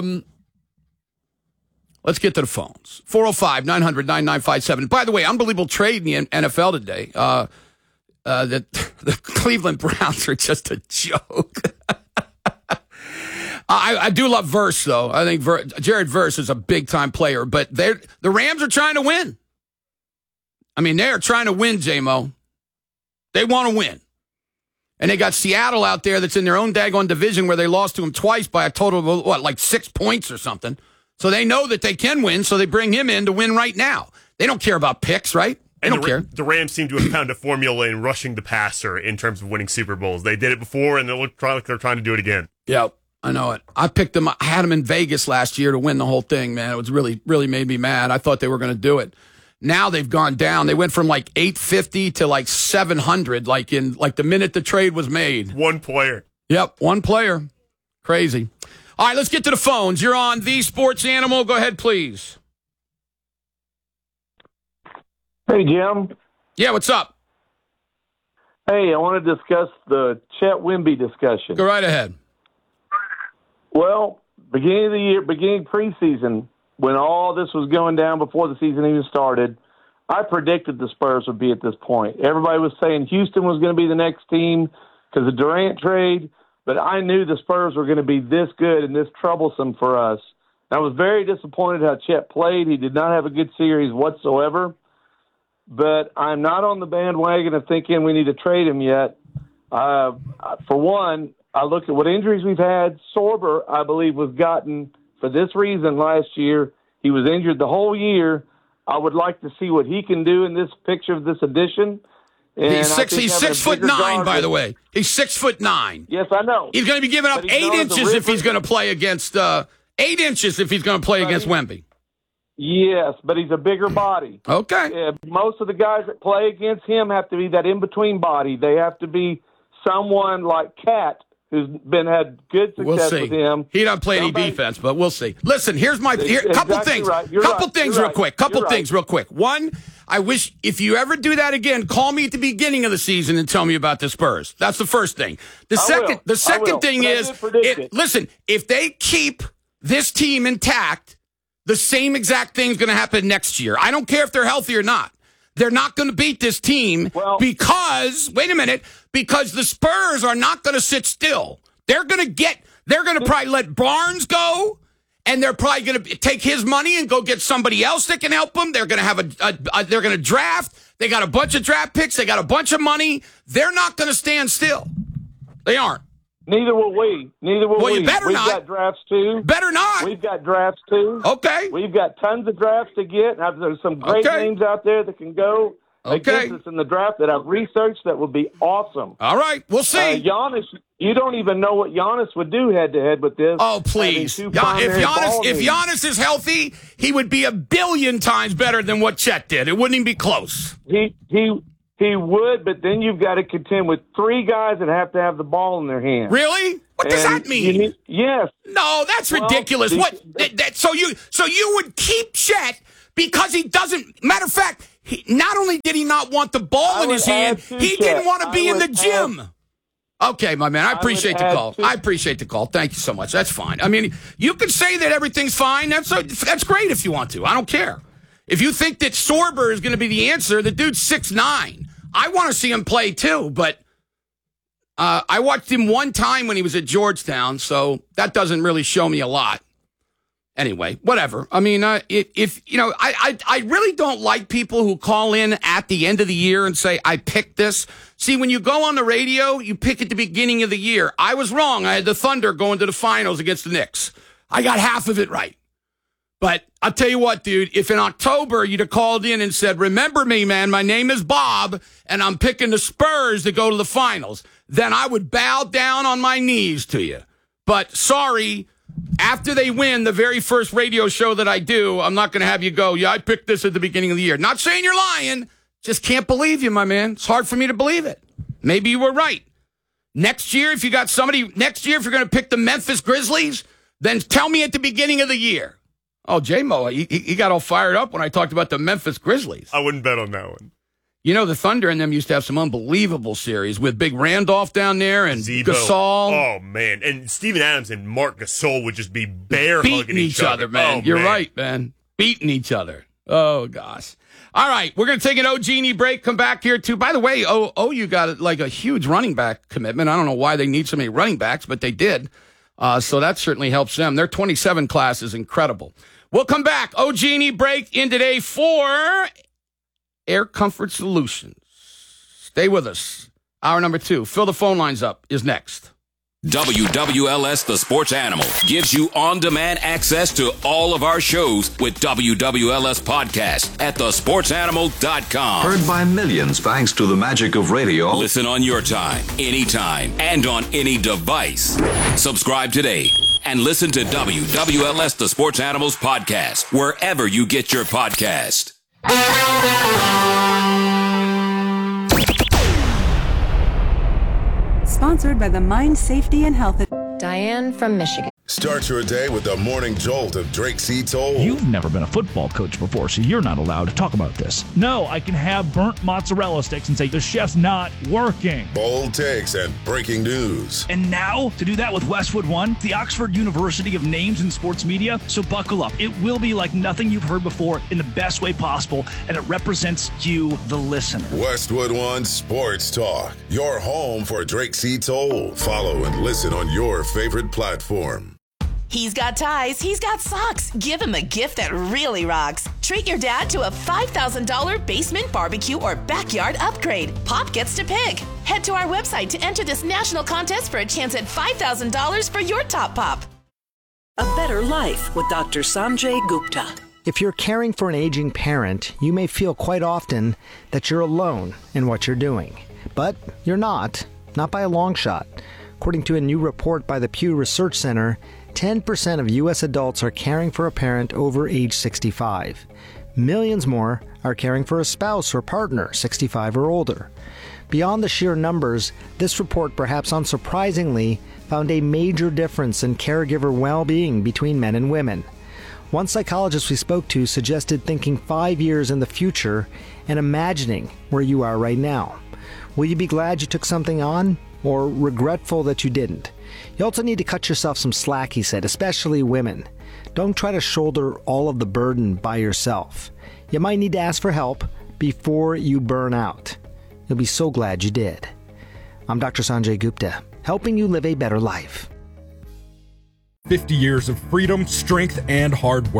Let's get to the phones. 405-900-9957. By the way, unbelievable trade in the NFL today. That the Cleveland Browns are just a joke. I do love Verse, though. I think Jared Verse is a big-time player, but the Rams are trying to win. I mean, they're trying to win, J-Mo. They want to win. And they got Seattle out there that's in their own daggone division where they lost to them twice by a total of, like 6 points or something. So they know that they can win, so they bring him in to win right now. They don't care about picks, right? They don't care. The Rams seem to have found a formula in rushing the passer in terms of winning Super Bowls. They did it before, and they look like they're trying to do it again. Yep, I know it. I picked them. I had them in Vegas last year to win the whole thing, man. It was really, really made me mad. I thought they were going to do it. Now they've gone down. They went from like 850 to like 700, like the minute the trade was made. One player. Yep, one player. Crazy. All right, let's get to the phones. You're on The Sports Animal. Go ahead, please. Hey, Jim. Yeah, what's up? Hey, I want to discuss the Chet Wemby discussion. Go right ahead. Well, beginning of the year, beginning preseason, when all this was going down before the season even started, I predicted the Spurs would be at this point. Everybody was saying Houston was going to be the next team because of Durant trade, but I knew the Spurs were going to be this good and this troublesome for us. I was very disappointed how Chet played. He did not have a good series whatsoever. But I'm not on the bandwagon of thinking we need to trade him yet. For one, I look at what injuries we've had. Sorber, I believe, was gotten for this reason last year. He was injured the whole year. I would like to see what he can do in this picture of this edition. And he's 6'9", by the way. He's 6'9". Yes, I know. He's going to be giving up 8 inches if he's going to play against 8 inches if he's going to play against Wemby. Yes, but he's a bigger body. Okay. Most of the guys that play against him have to be that in-between body. They have to be someone like Cat, who's had good success with him. He doesn't play any defense, but we'll see. Listen, here's my couple things. Couple things real quick. One, I wish if you ever do that again, call me at the beginning of the season and tell me about the Spurs. That's the first thing. The second thing is, listen, if they keep this team intact, the same exact thing's going to happen next year. I don't care if they're healthy or not. They're not going to beat this team because the Spurs are not going to sit still. They're going to probably let Barnes go, and they're probably going to take his money and go get somebody else that can help them. They're going to have they're going to draft. They got a bunch of draft picks. They got a bunch of money. They're not going to stand still. They aren't. Neither will we. Well, you better not. We've got drafts, too. Better not. We've got drafts, too. Okay. We've got tons of drafts to get. There's some great names out there that can go. against us in the draft that I've researched that would be awesome. All right, we'll see. Giannis, you don't even know what Giannis would do head-to-head with this. Oh, please. If Giannis is healthy, he would be 1 billion times better than what Chet did. It wouldn't even be close. He would, but then you've got to contend with 3 guys that have to have the ball in their hands. Really? What does that mean? Yes. No, that's ridiculous. So you would keep Chet because he doesn't. Matter of fact, not only did he not want the ball in his hand, he didn't want to be in the gym. Okay, my man, I appreciate the call. I appreciate the call. Thank you so much. That's fine. I mean, you can say that everything's fine. That's great if you want to. I don't care. If you think that Sorber is going to be the answer, the dude's 6'9". I want to see him play too, but I watched him one time when he was at Georgetown, so that doesn't really show me a lot. Anyway, whatever. I mean, I really don't like people who call in at the end of the year and say, I picked this. See, when you go on the radio, you pick at the beginning of the year. I was wrong. I had the Thunder going to the finals against the Knicks. I got half of it right. But I'll tell you what, dude, if in October you'd have called in and said, remember me, man, my name is Bob, and I'm picking the Spurs to go to the finals, then I would bow down on my knees to you. But sorry, after they win the very first radio show that I do, I'm not going to have you go, yeah, I picked this at the beginning of the year. Not saying you're lying, just can't believe you, my man. It's hard for me to believe it. Maybe you were right. Next year, if you're going to pick the Memphis Grizzlies, then tell me at the beginning of the year. Oh, J-Mo, he got all fired up when I talked about the Memphis Grizzlies. I wouldn't bet on that one. You know, the Thunder and them used to have some unbelievable series with Big Randolph down there and Zebo. Gasol. Oh, man. And Steven Adams and Mark Gasol would just be beating each other, man. Oh, You're right, man. Beating each other. Oh, gosh. All right, we're going to take an OG break, come back here, too. By the way, OU got like a huge running back commitment. I don't know why they need so many running backs, but they did. So that certainly helps them. Their 27 class is incredible. We'll come back. OG break in today for Air Comfort Solutions. Stay with us. Hour number 2. Fill the phone lines up is next. WWLS The Sports Animal gives you on-demand access to all of our shows with WWLS Podcast at thesportsanimal.com. Heard by millions thanks to the magic of radio. Listen on your time, anytime, and on any device. Subscribe today and listen to WWLS The Sports Animals Podcast wherever you get your podcast. Sponsored by the Mind Safety and Health. Diane from Michigan. Start your day with the morning jolt of Drake C. Toll. You've never been a football coach before, so you're not allowed to talk about this. No, I can have burnt mozzarella sticks and say the chef's not working. Bold takes and breaking news. And now, to do that with Westwood One, the Oxford University of names in sports media, so buckle up. It will be like nothing you've heard before in the best way possible, and it represents you, the listener. Westwood One Sports Talk, your home for Drake C. Toll. Follow and listen on your favorite platform. He's got ties, he's got socks. Give him a gift that really rocks. Treat your dad to a $5,000 basement barbecue or backyard upgrade. Pop gets to pick. Head to our website to enter this national contest for a chance at $5,000 for your top pop. A better life with Dr. Sanjay Gupta. If you're caring for an aging parent, you may feel quite often that you're alone in what you're doing. But you're not by a long shot. According to a new report by the Pew Research Center, 10% of U.S. adults are caring for a parent over age 65. Millions more are caring for a spouse or partner 65 or older. Beyond the sheer numbers, this report, perhaps unsurprisingly, found a major difference in caregiver well-being between men and women. One psychologist we spoke to suggested thinking 5 years in the future and imagining where you are right now. Will you be glad you took something on, or regretful that you didn't? You also need to cut yourself some slack, he said, especially women. Don't try to shoulder all of the burden by yourself. You might need to ask for help before you burn out. You'll be so glad you did. I'm Dr. Sanjay Gupta, helping you live a better life. 50 years of freedom, strength, and hard work.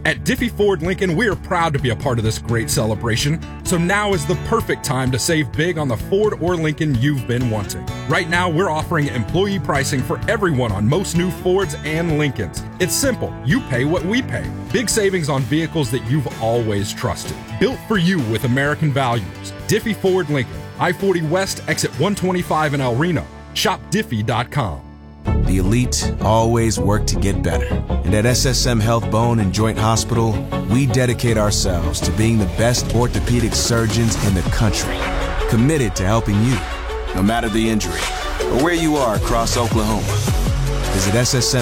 At Diffie Ford Lincoln, we are proud to be a part of this great celebration, so now is the perfect time to save big on the Ford or Lincoln you've been wanting. Right now, we're offering employee pricing for everyone on most new Fords and Lincolns. It's simple. You pay what we pay. Big savings on vehicles that you've always trusted. Built for you with American values. Diffie Ford Lincoln, I-40 West, exit 125 in El Reno. Shop Diffie.com. The elite always work to get better. And at SSM Health Bone and Joint Hospital, we dedicate ourselves to being the best orthopedic surgeons in the country. Committed to helping you, no matter the injury, or where you are across Oklahoma. Visit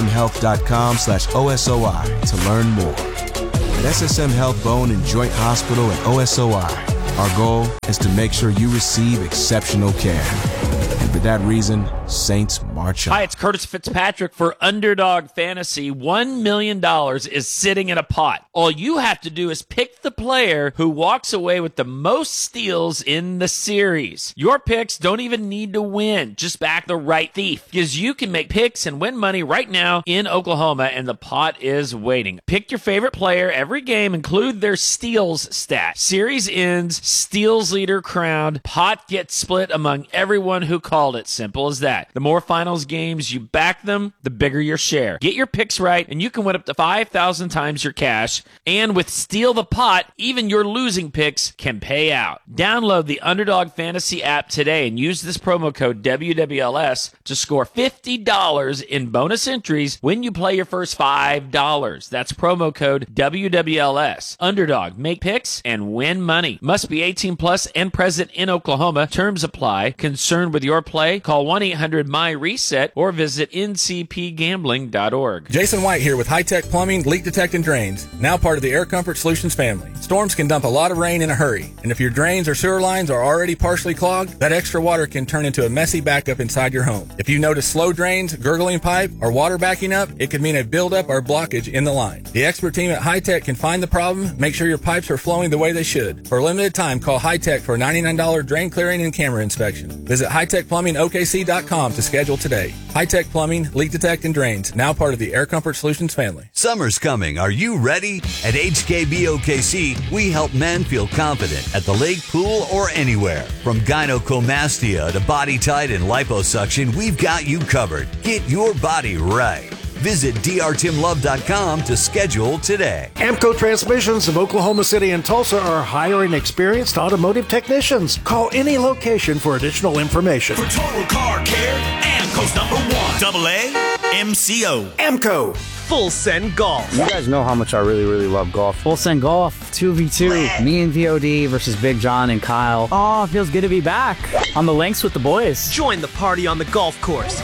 ssmhealth.com/OSOI to learn more. At SSM Health Bone and Joint Hospital and OSOI, our goal is to make sure you receive exceptional care. And for that reason, Saints march on. Hi, it's Curtis Fitzpatrick for Underdog Fantasy. $1 million is sitting in a pot. All you have to do is pick the player who walks away with the most steals in the series. Your picks don't even need to win. Just back the right thief, because you can make picks and win money right now in Oklahoma, and the pot is waiting. Pick your favorite player every game, include their steals stat. Series ends, steals leader crowned, pot gets split among everyone who called it. Simple as that. The more finals games you back them, the bigger your share. Get your picks right, and you can win up to 5,000 times your cash. And with Steal the Pot, even your losing picks can pay out. Download the Underdog Fantasy app today and use this promo code WWLS to score $50 in bonus entries when you play your first $5. That's promo code WWLS. Underdog, make picks and win money. Must be 18 plus and present in Oklahoma. Terms apply. Concerned with your play? Call 1-800-MY-RESET or visit ncpgambling.org. Jason White here with High Tech Plumbing, Leak Detect and Drains, now part of the Air Comfort Solutions family. Storms can dump a lot of rain in a hurry, and if your drains or sewer lines are already partially clogged, that extra water can turn into a messy backup inside your home. If you notice slow drains, gurgling pipe, or water backing up, it could mean a buildup or blockage in the line. The expert team at High Tech can find the problem, make sure your pipes are flowing the way they should. For a limited time, call High Tech for a $99 drain clearing and camera inspection. Visit hightechplumbingokc.com to schedule today. High Tech Plumbing, Leak Detect and Drains, now part of the Air Comfort Solutions family. Summer's coming. Are you ready? At HKB OKC, we help men feel confident at the lake, pool, or anywhere. From gynecomastia to body tight and liposuction, we've got you covered. Get your body right. Visit drtimlove.com to schedule today. Amco Transmissions of Oklahoma City and Tulsa are hiring experienced automotive technicians. Call any location for additional information. For total car care, Amco's #1. AAMCO. Amco. Full Send Golf. You guys know how much I really love golf. Full Send Golf, 2v2. Me and VOD versus Big John and Kyle. Oh, it feels good to be back on the links with the boys. Join the party on the golf course.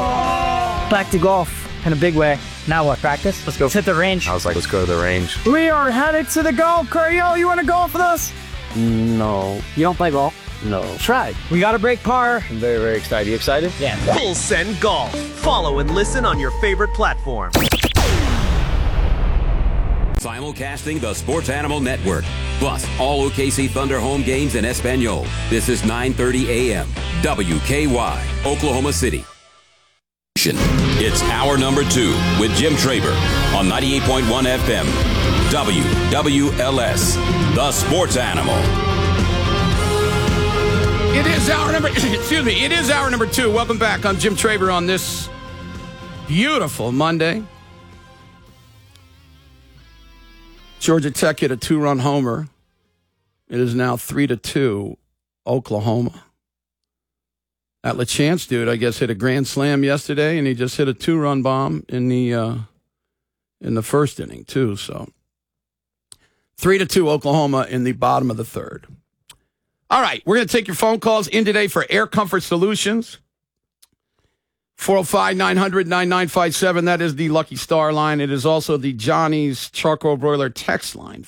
Oh. Back to golf. In a big way. Now what, practice? Let's go. Let's hit the range. I was like, let's go to the range. We are headed to the golf course. Yo, you want to golf with us? No. You don't play golf? No. Try. We got to break par. I'm very excited. You excited? Yeah. Full Send Golf. Follow and listen on your favorite platform. Simulcasting the Sports Animal Network. Plus, all OKC Thunder home games in Espanol. This is 9:30 a.m. WKY, Oklahoma City. It's hour number 2 with Jim Traber on 98.1 FM. WWLS, the Sports Animal. It is hour number, it is hour number 2. Welcome back. I'm Jim Traber on this beautiful Monday. Georgia Tech hit a 2-run homer. It is now 3-2, Oklahoma. That LeChance dude, I guess, hit a grand slam yesterday, and he just hit a 2-run bomb in the first inning too. So 3-2 Oklahoma in the bottom of the third. All right, we're going to take your phone calls in today for Air Comfort Solutions. 405-900-9957. That is the Lucky Star line. It is also the Johnny's Charcoal Broiler text line.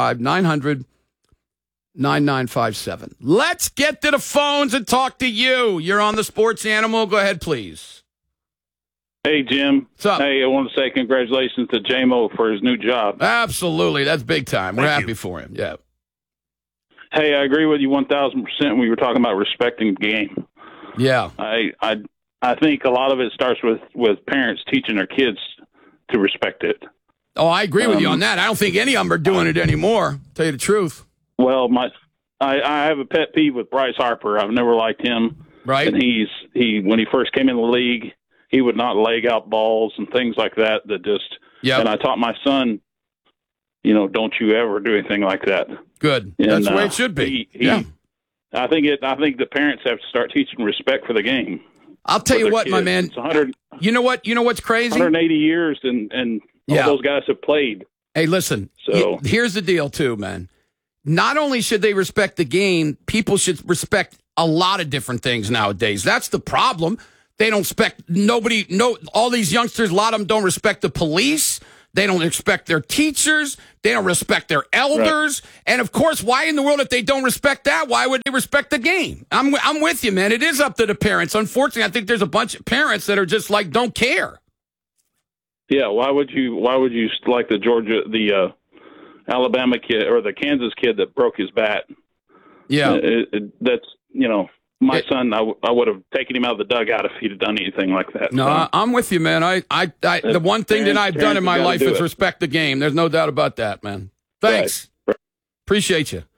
405-900-9957. Let's get to the phones and talk to you. You're on the Sports Animal. Go ahead, please. Hey, Jim. What's up? Hey, I want to say congratulations to J-Mo for his new job. Absolutely. That's big time. We're happy for him. Yeah. Hey, I agree with you 1,000% when we were talking about respecting the game. Yeah. I think a lot of it starts with parents teaching their kids to respect it. Oh, I agree with you on that. I don't think any of them are doing it anymore, to tell you the truth. Well, I have a pet peeve with Bryce Harper. I've never liked him. Right. And when he first came in the league, he would not leg out balls and things like that just and I taught my son, don't you ever do anything like that. Good. And, that's the way it should be. I think the parents have to start teaching respect for the game. I'll tell you what, my man. It's 100. You know what? You know what's crazy? 180 years, and all those guys have played. Hey, listen. So here's the deal, too, man. Not only should they respect the game, people should respect a lot of different things nowadays. That's the problem. They don't respect all these youngsters. A lot of them don't respect the police. They don't respect their teachers. They don't respect their elders. Right. And, of course, why in the world, if they don't respect that, why would they respect the game? I'm with you, man. It is up to the parents. Unfortunately, I think there's a bunch of parents that are just like, don't care. Yeah, why would you like the Alabama kid or the Kansas kid that broke his bat? Yeah. That's, my son, I would have taken him out of the dugout if he'd have done anything like that. No, I'm with you, man. The one thing that I've done in my life is respect the game. There's no doubt about that, man. Thanks. Right. Appreciate you.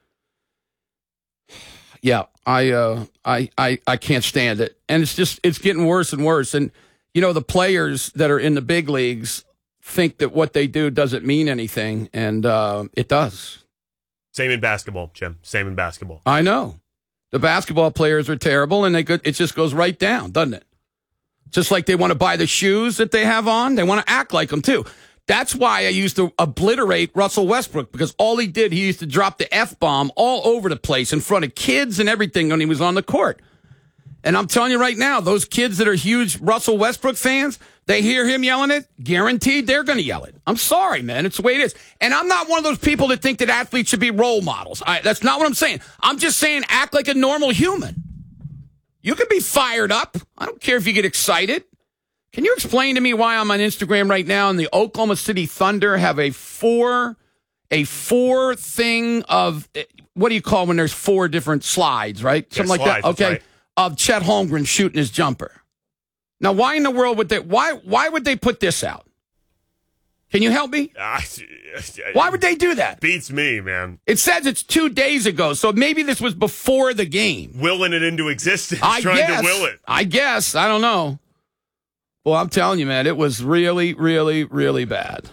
Yeah, I can't stand it. And it's getting worse and worse. And, the players that are in the big leagues think that what they do doesn't mean anything, and it does. Same in basketball, Jim. Same in basketball. I know. The basketball players are terrible, and it just goes right down, doesn't it? Just like they want to buy the shoes that they have on, they want to act like them, too. That's why I used to obliterate Russell Westbrook, because all he used to drop the F-bomb all over the place in front of kids and everything when he was on the court. And I'm telling you right now, those kids that are huge Russell Westbrook fans, they hear him yelling it, guaranteed they're going to yell it. I'm sorry, man. It's the way it is. And I'm not one of those people that think that athletes should be role models. That's not what I'm saying. I'm just saying act like a normal human. You can be fired up. I don't care if you get excited. Can you explain to me why I'm on Instagram right now and the Oklahoma City Thunder have a four thing of, what do you call when there's 4 different slides, right? Something like that. Okay. Right. Of Chet Holmgren shooting his jumper. Now, why in the world would they? Why would they put this out? Can you help me? Why would they do that? Beats me, man. It says it's 2 days ago, so maybe this was before the game. Willing it into existence, trying to will it. I guess. I don't know. Well, I'm telling you, man, it was really, really, really bad.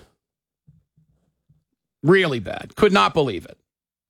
Really bad. Could not believe it.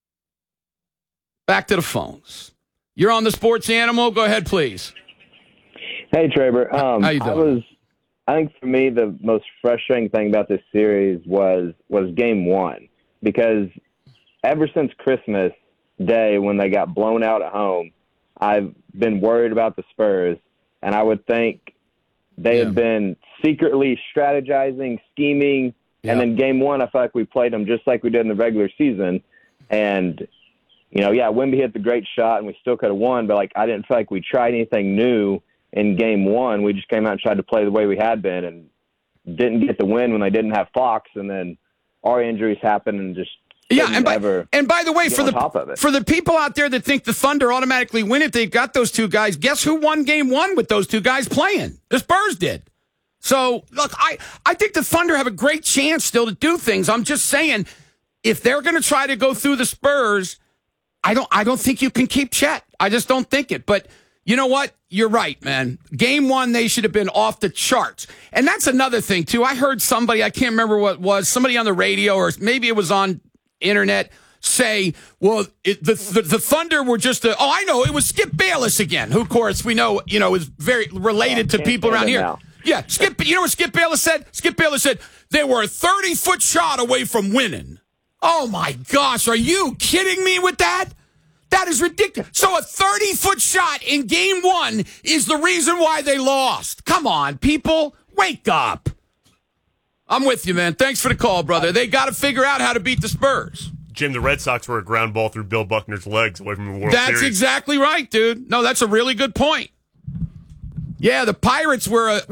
Back to the phones. You're on the Sports Animal. Go ahead, please. Hey, Traber. How you doing? I think for me, the most frustrating thing about this series was Game 1, because ever since Christmas Day when they got blown out at home, I've been worried about the Spurs, and I would think they had been secretly strategizing, scheming, and then Game 1, I felt like we played them just like we did in the regular season, and Wemby hit the great shot, and we still could have won, but I didn't feel like we tried anything new in Game 1. We just came out and tried to play the way we had been, and didn't get the win when they didn't have Fox, and then our injuries happened, and just and by the way, for the people out there that think the Thunder automatically win if they've got those two guys, guess who won Game 1 with those two guys playing? The Spurs did. So look, I think the Thunder have a great chance still to do things. I'm just saying, if they're going to try to go through the Spurs, I don't think you can keep Chet. I just don't think it. But you know what? You're right, man. Game 1, they should have been off the charts. And that's another thing, too. I heard somebody, I can't remember what it was, somebody on the radio or maybe it was on internet say, well, the Thunder were just I know, it was Skip Bayless again, who, of course, we know, is very related to people around here. Now. Yeah, you know what Skip Bayless said? Skip Bayless said they were a 30-foot shot away from winning. Oh, my gosh. Are you kidding me with that? That is ridiculous. So a 30-foot shot in Game 1 is the reason why they lost. Come on, people. Wake up. I'm with you, man. Thanks for the call, brother. They got to figure out how to beat the Spurs. Jim, the Red Sox were a ground ball through Bill Buckner's legs away from the World Series. That's exactly right, dude. No, that's a really good point. Yeah, the Pirates were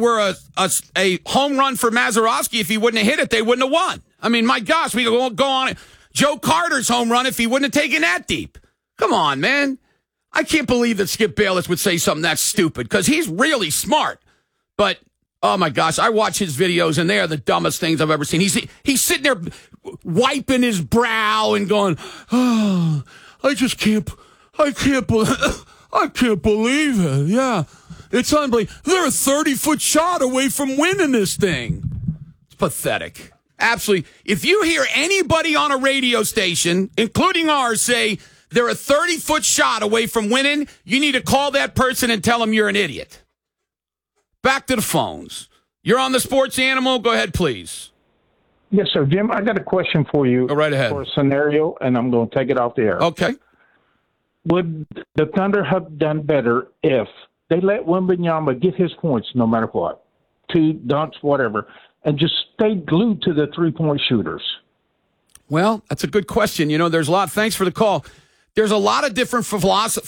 a home run for Mazeroski. If he wouldn't have hit it, they wouldn't have won. I mean, my gosh, we could go on it. Joe Carter's home run if he wouldn't have taken that deep. Come on, man. I can't believe that Skip Bayless would say something that stupid because he's really smart. But Oh, my gosh. I watch his videos, and they are the dumbest things I've ever seen. He's sitting there wiping his brow and going, oh, I can't believe it. Yeah, it's unbelievable. They're a 30-foot shot away from winning this thing. It's pathetic. Absolutely. If you hear anybody on a radio station, including ours, say they're a 30-foot shot away from winning, you need to call that person and tell them you're an idiot. Back to the phones. You're on the Sports Animal. Go ahead, please. Yes, sir. Jim, I got a question for you. Go right ahead. For a scenario, and I'm going to take it off the air. Okay. Would the Thunder have done better if they let Wembanyama get his points no matter what? 2 dunks, whatever, and just stayed glued to the three-point shooters? Well, that's a good question. There's a lot. Thanks for the call. There's a lot of different